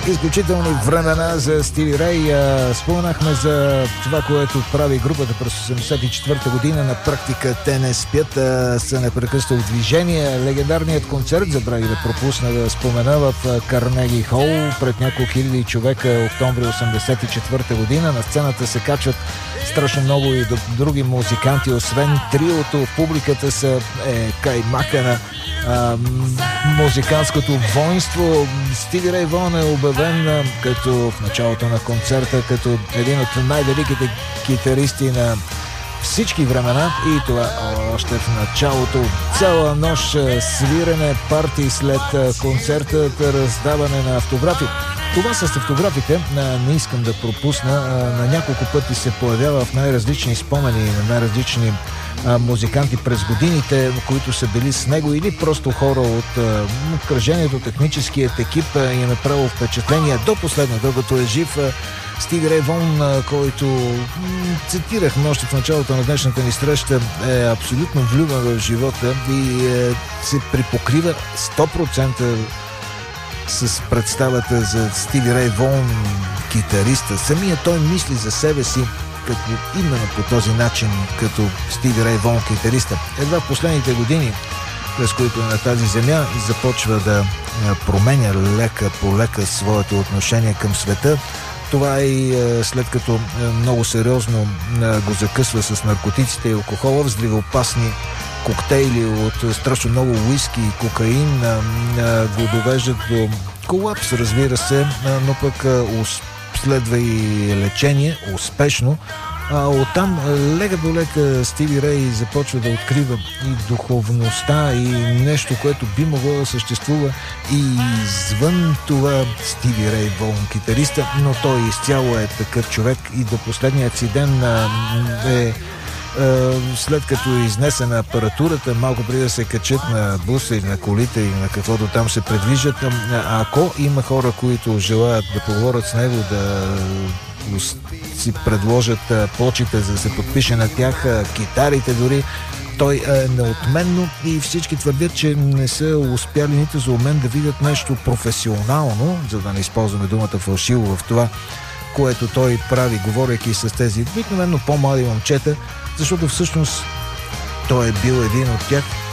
Изключителни времена за Стиви Рей. Споменахме за това, което прави групата през 1984 година. На практика те не спят, са непрекъснато в движение. Легендарният концерт, забравих да пропусна да спомена, в Карнеги Хол пред няколко хиляди човека, октомври 1984 година. На сцената се качват страшно много и други музиканти, освен триото. В публиката са каймака на музикантското воинство. Стиви Рей Вон е обявен като в началото на концерта като един от най-великите китаристи на всички времена, и това още в началото. Цяла нощ свирене, парти след концерта, раздаване на автографи. Това с автографите не искам да пропусна. На няколко пъти се появява в най-различни спомени на най-различни музиканти през годините, които са били с него, или просто хора от обкръжението, техническият екип им е правил впечатление до последно, докато е жив. Стиви Рей Вон, който цитирахме още в началото на днешната ни среща, е абсолютно влюбен в живота и се припокрива 100% с представата за Стиви Рей Вон, китариста. Самия той мисли за себе си като именно по този начин, като Стиви Рей Вон, китариста. Едва в последните години, през които на тази земя, започва да променя лека по лека своето отношение към света. Това и след като много сериозно го закъсва с наркотиците и алкохола, взривоопасни коктейли от страшно много уиски и кокаин го довеждат до колапс, разбира се, но пък следва и лечение, успешно. Оттам лека до лека Стиви Рей започва да открива и духовността, и нещо, което би могло да съществува и извън това. Стиви Рей Вон, китариста, но той изцяло е такъв човек и до последният си ден след като е изнесена апаратурата, малко преди да се качат на буса или на колите и на каквото там се предвижат, ако има хора, които желаят да поговорят с него, да си предложат почите, за да се подпише на тях, китарите дори, той е неотменно, и всички твърдят, че не са успяли нито за момент да видят нещо професионално, за да не използваме думата фалшиво в това, което той прави, говорейки с тези обикновено по-млади момчета, защото всъщност той е бил един от тях.